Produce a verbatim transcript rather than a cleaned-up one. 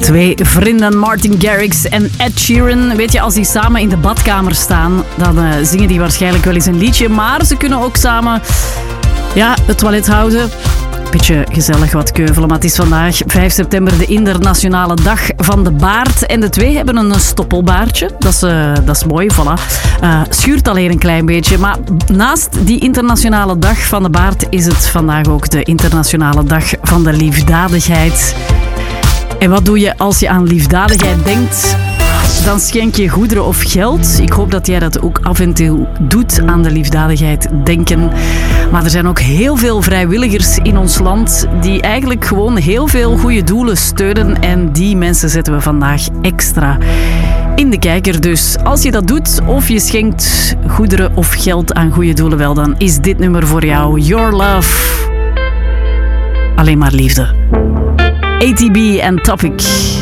Twee vrienden, Martin Garrix en Ed Sheeran. Weet je, als die samen in de badkamer staan, dan uh, zingen die waarschijnlijk wel eens een liedje. Maar ze kunnen ook samen ja, het toilet houden. Beetje gezellig wat keuvelen, maar het is vandaag vijf september de internationale dag van de baard. En de twee hebben een stoppelbaardje. Dat is, uh, dat is mooi, voilà. Uh, schuurt alleen een klein beetje. Maar naast die internationale dag van de baard is het vandaag ook de internationale dag van de liefdadigheid. En wat doe je als je aan liefdadigheid denkt? Dan schenk je goederen of geld. Ik hoop dat jij dat ook af en toe doet, aan de liefdadigheid denken. Maar er zijn ook heel veel vrijwilligers in ons land die eigenlijk gewoon heel veel goede doelen steunen. En die mensen zetten we vandaag extra in de kijker. Dus als je dat doet of je schenkt goederen of geld aan goede doelen, wel, dan is dit nummer voor jou. Your Love. Alleen maar liefde. A T B en Topic.